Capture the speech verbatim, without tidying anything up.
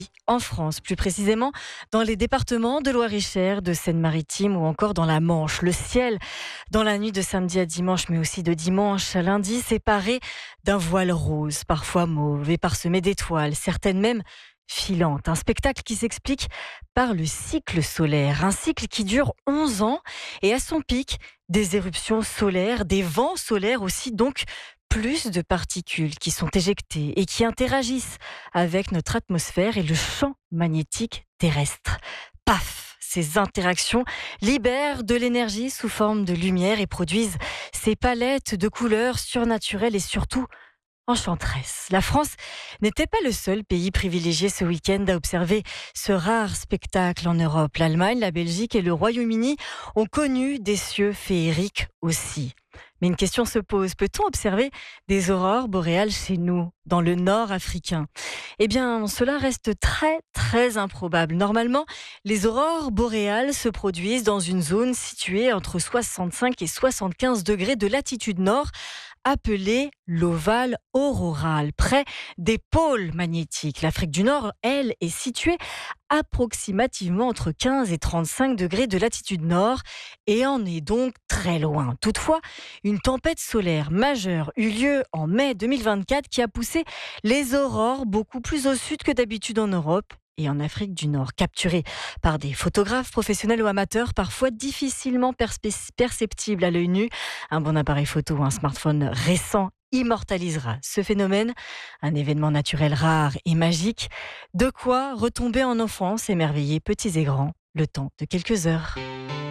En France, plus précisément dans les départements de Loir-et-Cher, de Seine-Maritime ou encore dans la Manche. Le ciel, dans la nuit de samedi à dimanche, mais aussi de dimanche à lundi, séparé d'un voile rose, parfois mauve et parsemé d'étoiles, certaines même filantes. Un spectacle qui s'explique par le cycle solaire, un cycle qui dure onze ans et à son pic, des éruptions solaires, des vents solaires aussi, donc plus de particules qui sont éjectées et qui interagissent avec notre atmosphère et le champ magnétique terrestre. Paf! Ces interactions libèrent de l'énergie sous forme de lumière et produisent ces palettes de couleurs surnaturelles et surtout enchanteresses. La France n'était pas le seul pays privilégié ce week-end à observer ce rare spectacle en Europe. L'Allemagne, la Belgique et le Royaume-Uni ont connu des cieux féeriques aussi. Mais une question se pose, peut-on observer des aurores boréales chez nous, dans le nord africain ? Eh bien, cela reste très, très improbable. Normalement, les aurores boréales se produisent dans une zone située entre soixante-cinq et soixante-quinze degrés de latitude nord, appelée l'ovale auroral, près des pôles magnétiques. L'Afrique du Nord, elle, est située approximativement entre quinze et trente-cinq degrés de latitude nord et en est donc très loin. Toutefois, une tempête solaire majeure eut lieu en mai deux mille vingt-quatre qui a poussé les aurores beaucoup plus au sud que d'habitude en Europe et en Afrique du Nord, capturées par des photographes professionnels ou amateurs, parfois difficilement perspe- perceptibles à l'œil nu. Un bon appareil photo ou un smartphone récent immortalisera ce phénomène, un événement naturel rare et magique, de quoi retomber en enfance, émerveiller petits et grands, le temps de quelques heures.